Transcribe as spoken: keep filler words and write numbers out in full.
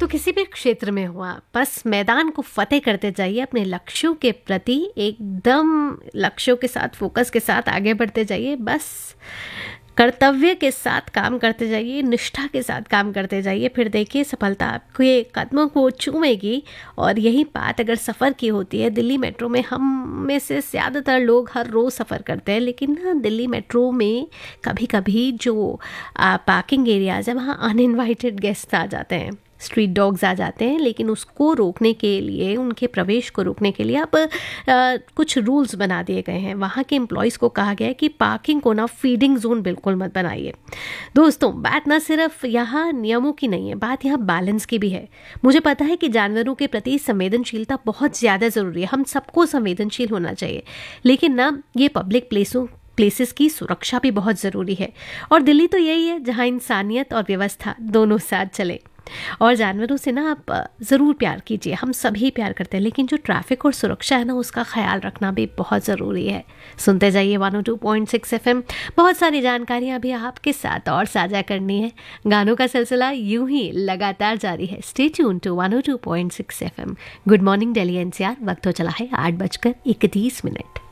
दोस्तों किसी भी क्षेत्र में हुआ, बस मैदान को फतेह करते जाइए, अपने लक्ष्यों के प्रति एकदम लक्ष्यों के साथ फोकस के साथ आगे बढ़ते जाइए, बस कर्तव्य के साथ काम करते जाइए, निष्ठा के साथ काम करते जाइए, फिर देखिए सफलता आपके कदमों को चूमेगी। और यही बात अगर सफ़र की होती है, दिल्ली मेट्रो में हम में से ज़्यादातर लोग हर रोज़ सफ़र करते हैं, लेकिन ना दिल्ली मेट्रो में कभी कभी जो पार्किंग एरियाज है वहाँ अनइनवाइटेड गेस्ट आ जाते हैं, स्ट्रीट डॉग्स आ जाते हैं। लेकिन उसको रोकने के लिए, उनके प्रवेश को रोकने के लिए अब आ, कुछ रूल्स बना दिए गए हैं। वहाँ के एम्प्लॉयज़ को कहा गया है कि पार्किंग को ना फीडिंग जोन बिल्कुल मत बनाइए। दोस्तों बात ना सिर्फ यहाँ नियमों की नहीं है, बात यहाँ बैलेंस की भी है। मुझे पता है कि जानवरों के प्रति संवेदनशीलता बहुत ज़्यादा ज़रूरी है, हम सबको संवेदनशील होना चाहिए, लेकिन ना ये पब्लिक प्लेसों प्लेसेस की सुरक्षा भी बहुत ज़रूरी है। और दिल्ली तो यही है जहाँ इंसानियत और व्यवस्था दोनों साथ चले। और जानवरों से ना आप ज़रूर प्यार कीजिए, हम सभी प्यार करते हैं, लेकिन जो ट्रैफिक और सुरक्षा है ना उसका ख्याल रखना भी बहुत ज़रूरी है। सुनते जाइए one O two point six F M, बहुत सारी जानकारियाँ भी आपके साथ और साझा करनी है। गानों का सिलसिला यूं ही लगातार जारी है। Stay tune to one O two point six F M. Good morning Delhi N C R. वक्त हो चला है आठ बजकर इकतीस मिनट।